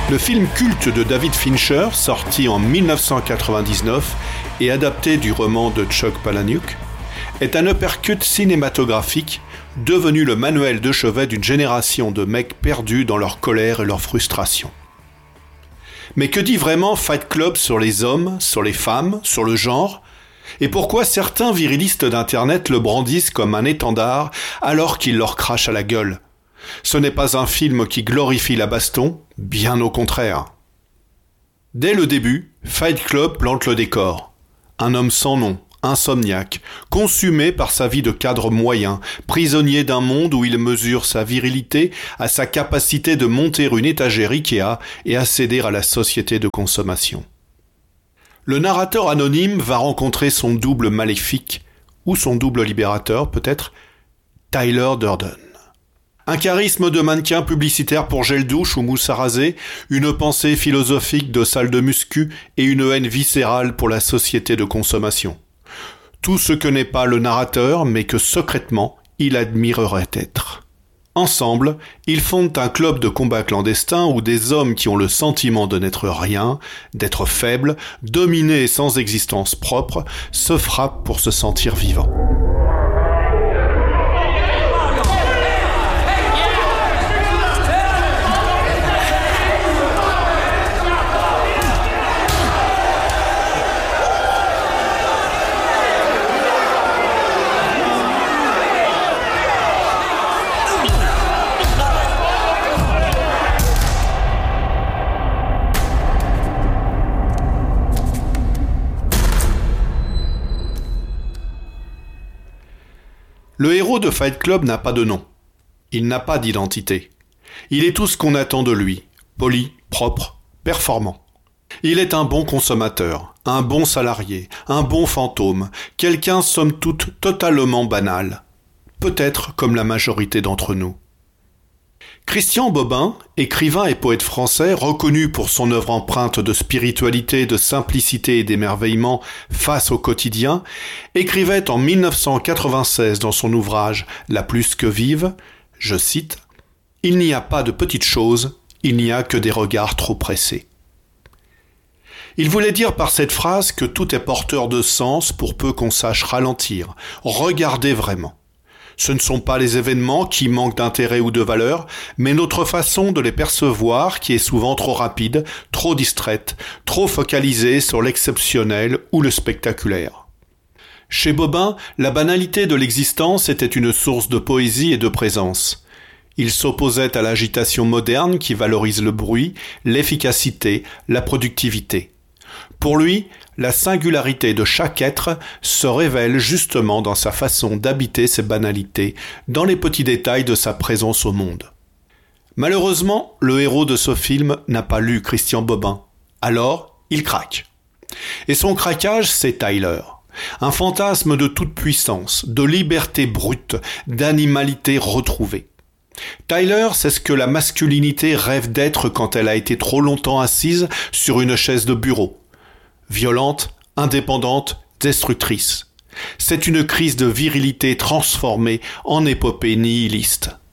Le film culte de David Fincher, sorti en 1999 et adapté du roman de Chuck Palahniuk, est un uppercut cinématographique devenu le manuel de chevet d'une génération de mecs perdus dans leur colère et leur frustration. Mais que dit vraiment Fight Club sur les hommes, sur les femmes, sur le genre ? Et pourquoi certains virilistes d'Internet le brandissent comme un étendard alors qu'il leur crache à la gueule ? Ce n'est pas un film qui glorifie la baston, bien au contraire. Dès le début, Fight Club plante le décor. Un homme sans nom, insomniaque, consumé par sa vie de cadre moyen, prisonnier d'un monde où il mesure sa virilité à sa capacité de monter une étagère Ikea et à céder à la société de consommation. Le narrateur anonyme va rencontrer son double maléfique, ou son double libérateur peut-être, Tyler Durden. Un charisme de mannequin publicitaire pour gel douche ou mousse à raser, une pensée philosophique de salle de muscu et une haine viscérale pour la société de consommation. Tout ce que n'est pas le narrateur, mais que secrètement, il admirerait être. Ensemble, ils fondent un club de combat clandestin où des hommes qui ont le sentiment de n'être rien, d'être faibles, dominés et sans existence propre, se frappent pour se sentir vivants. Le héros de Fight Club n'a pas de nom. Il n'a pas d'identité. Il est tout ce qu'on attend de lui, poli, propre, performant. Il est un bon consommateur, un bon salarié, un bon fantôme, quelqu'un somme toute totalement banal. Peut-être comme la majorité d'entre nous. Christian Bobin, écrivain et poète français, reconnu pour son œuvre empreinte de spiritualité, de simplicité et d'émerveillement face au quotidien, écrivait en 1996 dans son ouvrage « La plus que vive », je cite, « Il n'y a pas de petites choses, il n'y a que des regards trop pressés ». Il voulait dire par cette phrase que tout est porteur de sens pour peu qu'on sache ralentir, regarder vraiment. Ce ne sont pas les événements qui manquent d'intérêt ou de valeur, mais notre façon de les percevoir qui est souvent trop rapide, trop distraite, trop focalisée sur l'exceptionnel ou le spectaculaire. Chez Bobin, la banalité de l'existence était une source de poésie et de présence. Il s'opposait à l'agitation moderne qui valorise le bruit, l'efficacité, la productivité. Pour lui, la singularité de chaque être se révèle justement dans sa façon d'habiter ses banalités, dans les petits détails de sa présence au monde. Malheureusement, le héros de ce film n'a pas lu Christian Bobin. Alors, il craque. Et son craquage, c'est Tyler. Un fantasme de toute puissance, de liberté brute, d'animalité retrouvée. Tyler, c'est ce que la masculinité rêve d'être quand elle a été trop longtemps assise sur une chaise de bureau. Violente, indépendante, destructrice. C'est une crise de virilité transformée en épopée nihiliste.